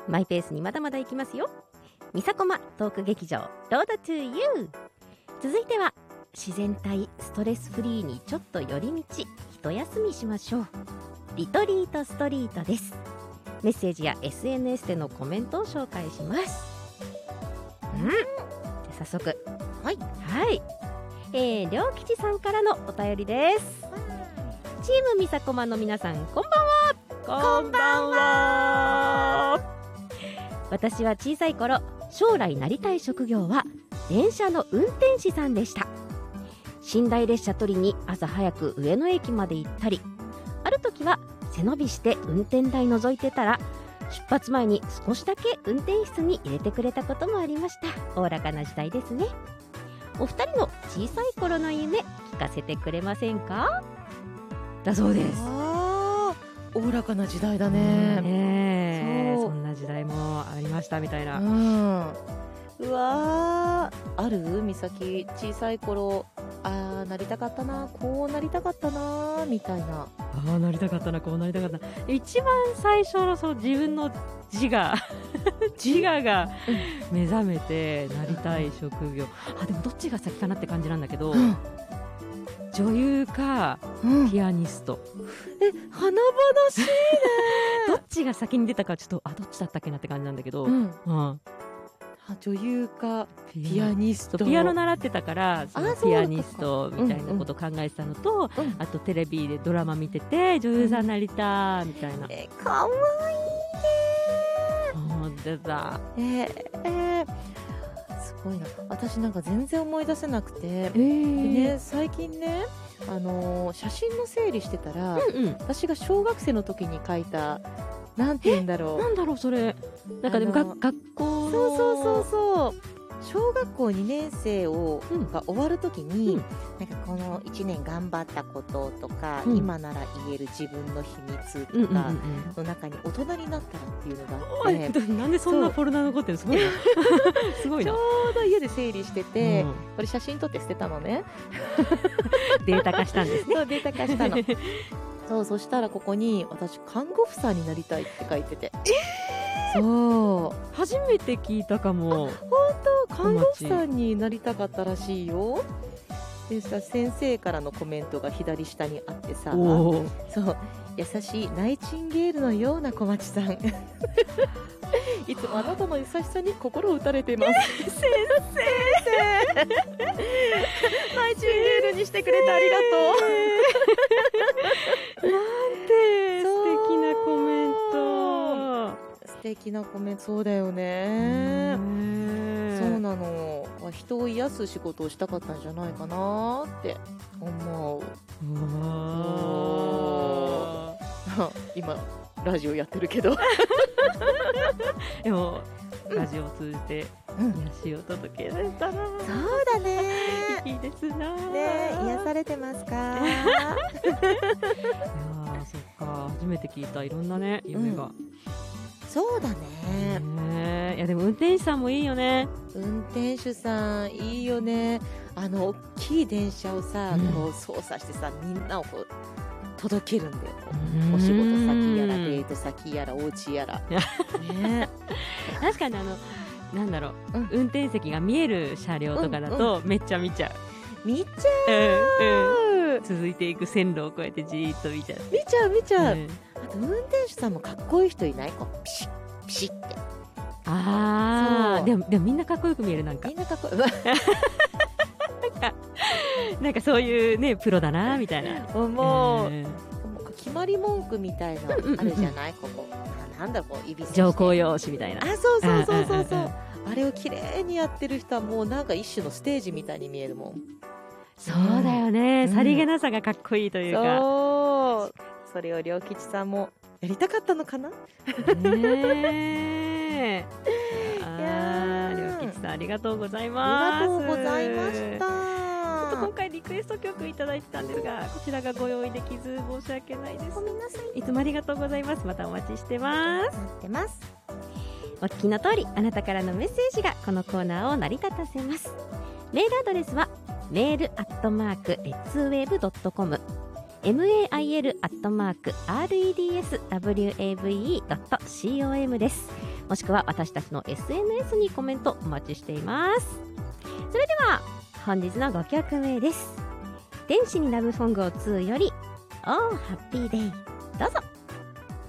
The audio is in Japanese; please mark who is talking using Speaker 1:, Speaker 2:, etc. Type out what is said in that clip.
Speaker 1: マイペースにまだまだ行きますよ。みさこまトーク劇場ロードトゥーユー。続いては自然体ストレスフリーにちょっと寄り道、一休みしましょう。リトリートストリートです。メッセージや SNS でのコメントを紹介します。早速はい、りょうきちさんからのお便りです。チームみさこまの皆さん、こんばんは。
Speaker 2: こんばんは。
Speaker 1: 私は小さい頃、将来なりたい職業は電車の運転士さんでした。寝台列車取りに朝早く上野駅まで行ったり、ある時は背伸びして運転台覗いてたら、出発前に少しだけ運転室に入れてくれたこともありました。おおらかな時代ですね。お二人の小さい頃の夢、聞かせてくれませんか？だそうです。
Speaker 2: おおらかな時代だね。
Speaker 1: そんな時代もありましたみたいな。
Speaker 2: うわー、ある？美咲、小さい頃、なりたかったな、こうなりたかったなみたいな。
Speaker 1: なりたかったな、こうなりたかったな。一番最初のそう自分の自我が目覚めてなりたい職業、でもどっちが先かなって感じなんだけど、女優かピアニスト。
Speaker 2: 華々しいね。
Speaker 1: どっちが先に出たかちょっとどっちだったっけなって感じなんだけど、
Speaker 2: 女優かピアニスト。
Speaker 1: ピアノ習ってたからそのピアニストみたいなことを考えてたのと、あとテレビでドラマ見てて女優さんになりたいみたいな。
Speaker 2: かわい
Speaker 1: いね。出た。
Speaker 2: すごいな。私なんか全然思い出せなくて、でね、最近ね、写真の整理してたら、私が小学生の時に描いた、なんて言うんだろう。
Speaker 1: なんだろうそれ。なんかでも学校の。
Speaker 2: そう。小学校2年生が終わるときに、なんかこの1年頑張ったこととか、今なら言える自分の秘密とかの中に大人になったらっていうのがあって、
Speaker 1: なんでそんなフォルダ残ってるの？すごいな。すごいな。
Speaker 2: ちょうど家で整理してて、これ写真撮って捨てたのね。
Speaker 1: データ化したんですね。
Speaker 2: そう、データ化したの。そしたらここに私看護婦さんになりたいって書いてて。そう。
Speaker 1: 初めて聞いたかも。
Speaker 2: 本当、看護婦さんになりたかったらしいよ。でさ、先生からのコメントが左下にあってさ、そう、優しいナイチンゲールのような小町さん。いつもあなたの優しさに心を打たれています。先生ナイチンゲールにしてくれてありがと
Speaker 1: う。なんて素敵なコメント。
Speaker 2: 素敵なコメント。そうだよね。そうなの。人を癒す仕事をしたかったんじゃないかなって思う。今ラジオやってるけど。
Speaker 1: でもラジオを通じて癒しを届けられたな。そう
Speaker 2: だね。
Speaker 1: いいですな。
Speaker 2: ね、癒されてますか？い
Speaker 1: やそっか、初めて聞いたいろんなね夢が。
Speaker 2: そうだね。
Speaker 1: いやでも運転手さんもいいよね。
Speaker 2: 運転手さんいいよね。大きい電車をさ、こう操作してさ、みんなをこう届けるんだよ。お仕事先やらデート先やらお家やら。ね。
Speaker 1: 確かになんだろう、運転席が見える車両とかだとめっちゃ見ちゃう。
Speaker 2: 見ちゃう。
Speaker 1: 続いていく線路をこうやってじーっと見ちゃう。
Speaker 2: 見ちゃう。あと運転手さんもかっこいい人いない？こうピシッピシッって。
Speaker 1: でもみんなかっこよく見える。なんか
Speaker 2: みんなかっこい
Speaker 1: い。なんかそういうねプロだなみたいな。
Speaker 2: もう決まり文句みたいなあるじゃない？ここなんだこう指
Speaker 1: 条項用紙みたいな。
Speaker 2: そうあれを綺麗にやってる人はもうなんか一種のステージみたいに見えるもん。
Speaker 1: そうだよね。さりげなさがかっこいいというか。
Speaker 2: それを良吉さんもやりたかったのかな？
Speaker 1: 良吉さんありがとうございます。
Speaker 2: ありがとうございました。
Speaker 1: 今回リクエスト曲いただいてたんですが、こちらがご用意できず申し訳ないです。
Speaker 2: ごめんなさい。
Speaker 1: いつもありがとうございます。またお待ちしてます。
Speaker 2: 待ってます。
Speaker 1: お聞きの通り、あなたからのメッセージがこのコーナーを成り立たせます。メールアドレスはmail@retswave.com mail@redswave.com です。 もしくは私たちの SNS にコメントお待ちしています。それでは本日の5曲目です。天使にラブソングを2より Oh Happy Day、どうぞ。